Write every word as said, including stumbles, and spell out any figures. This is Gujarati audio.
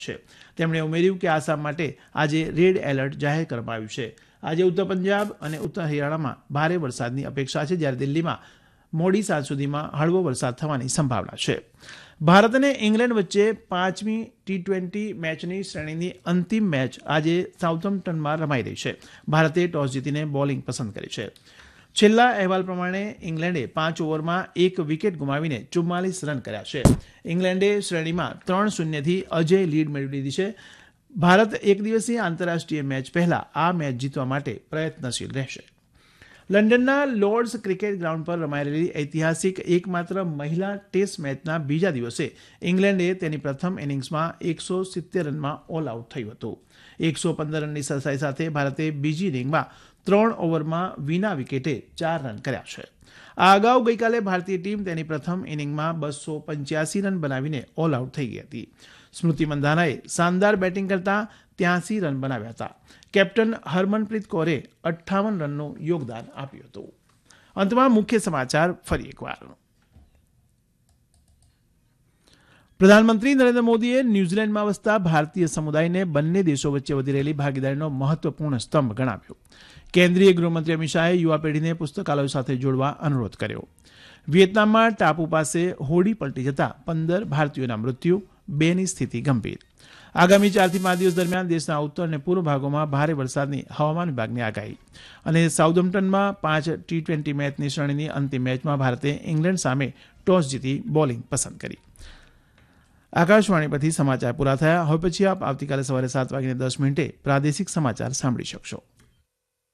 છે. તેમણે ઉમેર્યું કે આસામ માટે આજે રેડ એલર્ટ જાહેર કરવામાં આવ્યું છે. આજે ઉત્તર પંજાબ અને ઉત્તર હરિયાણામાં ભારે વરસાદની અપેક્ષા છે, જ્યારે દિલ્હીમાં મોડી સાંજ સુધીમાં હળવો વરસાદ થવાની સંભાવના છે. ભારત અને ઇંગ્લેન્ડ વચ્ચે પાંચમી ટી ટ્વેન્ટી મેચની શ્રેણીની અંતિમ મેચ આજે સાઉથમ્પ્ટનમાં રમાઈ રહી છે. ભારતે ટોસ જીતીને બોલિંગ પસંદ કરી છે. છેલ્લા અહેવાલ પ્રમાણે ઇંગ્લેન્ડે પાંચ ઓવરમાં એક વિકેટ ગુમાવીને ચુમ્માલીસ રન કર્યા છે. ઇંગ્લેન્ડે શ્રેણીમાં ત્રણ શૂન્યથી અજય લીડ મેળવી લીધી છે. ભારત એક દિવસીય આંતરરાષ્ટ્રીય મેચ પહેલા આ મેચ જીતવા માટે પ્રયત્નશીલ રહેશે. લંડનના લોર્ડ્સ ક્રિકેટ ગ્રાઉન્ડ પર રમાઈ રહેલી ઐતિહાસિક એકમાત્ર મહિલા ટેસ્ટ મેચના બીજા દિવસે ઇંગ્લેન્ડે તેની પ્રથમ ઇનિંગ્સમાં એકસો સિત્તેર રનમાં ઓલ આઉટ થયું હતું. એકસો પંદર રનની સરસાઈ સાથે ભારતે બીજી ઇનિંગમાં ત્રણ ઓવરમાં વિના વિકેટે ચાર રન કર્યા છે. આ અગાઉ ગઈકાલે ભારતીય ટીમ તેની પ્રથમ ઇનિંગમાં બસો પંચ્યાસી રન બનાવીને ઓલ આઉટ થઈ ગઈ હતી. સ્મૃતિ મંધાનાએ શાનદાર બેટિંગ કરતા ત્યાસી રન બનાવ્યા હતા. કેપ્ટન હરમનપ્રીત કૌરે અઠ્ઠાવન રનનું યોગદાન આપ્યું હતું. અંતમાં મુખ્ય સમાચાર ફરી એકવાર. પ્રધાનમંત્રી નરેન્દ્ર મોદીએ ન્યૂઝીલેન્ડમાં વસતા ભારતીય સમુદાયને બંને દેશો વચ્ચે વધી રહેલી ભાગીદારીનો મહત્વપૂર્ણ સ્તંભ ગણાવ્યો. કેન્દ્રીય ગૃહમંત્રી અમિત શાહે યુવા પેઢીને પુસ્તકાલયો સાથે જોડવા અનુરોધ કર્યો. વિયેતનામમાં ટાપુ પાસે હોડી પલટી જતા પંદર ભારતીયોના મૃત્યુ, બેની સ્થિતિ ગંભીર. આગામી ચારથી પાંચ દિવસ દરમિયાન દેશના ઉત્તર અને પૂર્વ ભાગોમાં ભારે વરસાદની હવામાન વિભાગની આગાહી. અને સાઉથમ્પ્ટનમાં પાંચ ટી ટ્વેન્ટી મેચની શ્રેણીની અંતિમ મેચમાં ભારતે ઇંગ્લેન્ડ સામે ટોસ જીતી બોલિંગ પસંદ કરી. આકાશવાણી પરથી સમાચાર પૂરા થયા. હવે પછી આપ આવતીકાલે સવારે સાત વાગીને દસ મિનિટે પ્રાદેશિક સમાચાર સાંભળી શકશો.